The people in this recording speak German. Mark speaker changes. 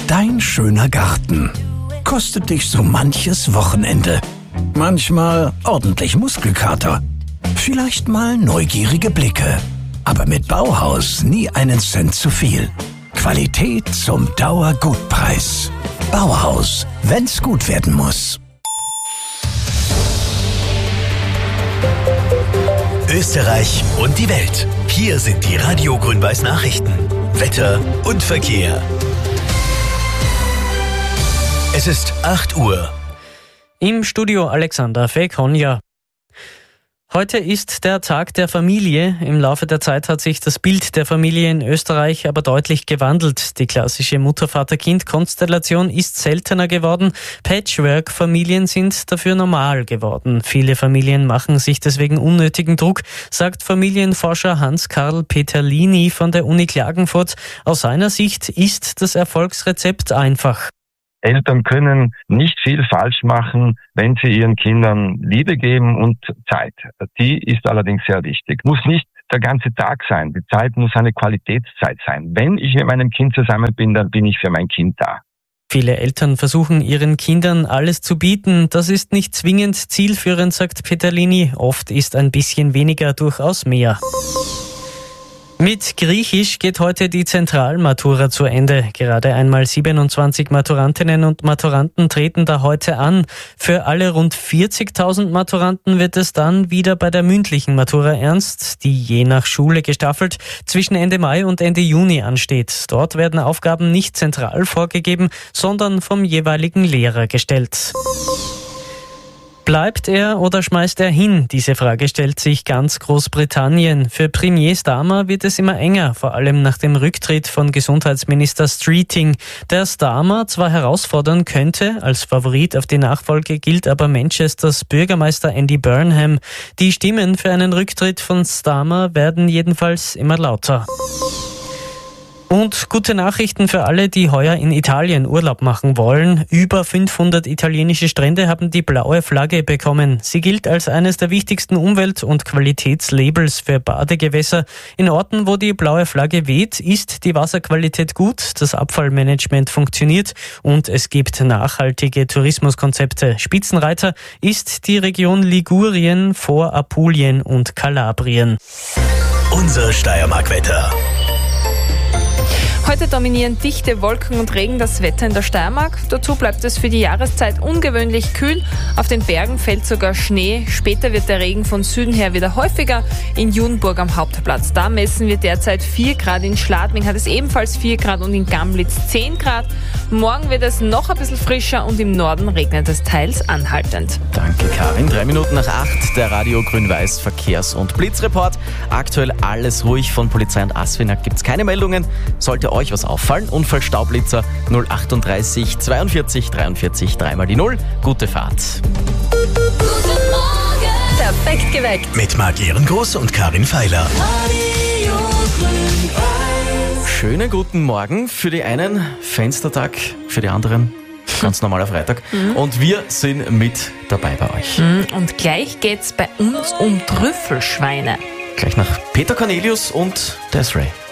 Speaker 1: Dein schöner Garten kostet dich so manches Wochenende. Manchmal ordentlich Muskelkater. Vielleicht mal neugierige Blicke. Aber mit Bauhaus nie einen Cent zu viel. Qualität zum Dauergutpreis. Bauhaus, wenn's gut werden muss.
Speaker 2: Österreich und die Welt. Hier sind die Radio Grün-Weiß Nachrichten. Wetter und Verkehr. Es ist 8 Uhr.
Speaker 3: Im Studio Alexander Fekonja. Heute ist der Tag der Familie. Im Laufe der Zeit hat sich das Bild der Familie in Österreich aber deutlich gewandelt. Die klassische Mutter-Vater-Kind-Konstellation ist seltener geworden. Patchwork-Familien sind dafür normal geworden. Viele Familien machen sich deswegen unnötigen Druck, sagt Familienforscher Hans-Karl Peterlini von der Uni Klagenfurt. Aus seiner Sicht ist das Erfolgsrezept einfach.
Speaker 4: Eltern können nicht viel falsch machen, wenn sie ihren Kindern Liebe geben und Zeit. Die ist allerdings sehr wichtig. Muss nicht der ganze Tag sein. Die Zeit muss eine Qualitätszeit sein. Wenn ich mit meinem Kind zusammen bin, dann bin ich für mein Kind da.
Speaker 3: Viele Eltern versuchen ihren Kindern alles zu bieten. Das ist nicht zwingend zielführend, sagt Peterlini. Oft ist ein bisschen weniger durchaus mehr. Mit Griechisch geht heute die Zentralmatura zu Ende. Gerade einmal 27 Maturantinnen und Maturanten treten da heute an. Für alle rund 40.000 Maturanten wird es dann wieder bei der mündlichen Matura ernst, die je nach Schule gestaffelt zwischen Ende Mai und Ende Juni ansteht. Dort werden Aufgaben nicht zentral vorgegeben, sondern vom jeweiligen Lehrer gestellt. Bleibt er oder schmeißt er hin? Diese Frage stellt sich ganz Großbritannien. Für Premier Starmer wird es immer enger, vor allem nach dem Rücktritt von Gesundheitsminister Streeting. Der Starmer zwar herausfordern könnte, als Favorit auf die Nachfolge gilt aber Manchesters Bürgermeister Andy Burnham. Die Stimmen für einen Rücktritt von Starmer werden jedenfalls immer lauter. Und gute Nachrichten für alle, die heuer in Italien Urlaub machen wollen. Über 500 italienische Strände haben die blaue Flagge bekommen. Sie gilt als eines der wichtigsten Umwelt- und Qualitätslabels für Badegewässer. In Orten, wo die blaue Flagge weht, ist die Wasserqualität gut, das Abfallmanagement funktioniert und es gibt nachhaltige Tourismuskonzepte. Spitzenreiter ist die Region Ligurien vor Apulien und Kalabrien.
Speaker 2: Unser Steiermark-Wetter.
Speaker 5: Heute dominieren dichte Wolken und Regen das Wetter in der Steiermark. Dazu bleibt es für die Jahreszeit ungewöhnlich kühl. Auf den Bergen fällt sogar Schnee. Später wird der Regen von Süden her wieder häufiger. In Junenburg am Hauptplatz. Da messen wir derzeit 4 Grad. In Schladming hat es ebenfalls 4 Grad und in Gamlitz 10 Grad. Morgen wird es noch ein bisschen frischer und im Norden regnet es teils anhaltend.
Speaker 6: Danke, Karin. 3 Minuten nach 8, der Radio Grün-Weiß Verkehrs- und Blitzreport. Aktuell alles ruhig. Von Polizei und ASFINAG gibt es keine Meldungen. Sollte euch was auffallen, Unfallstaublitzer 038 42 43 3 die 0. Gute Fahrt.
Speaker 5: Guten Morgen. Perfekt geweckt.
Speaker 2: Mit Marc-Iren Groß und Karin Feiler.
Speaker 6: Schönen guten Morgen. Für die einen Fenstertag, für die anderen ganz normaler Freitag. Und wir sind mit dabei bei euch.
Speaker 5: Und gleich geht's bei uns um Trüffelschweine.
Speaker 6: Gleich nach Peter Cornelius und Desiree.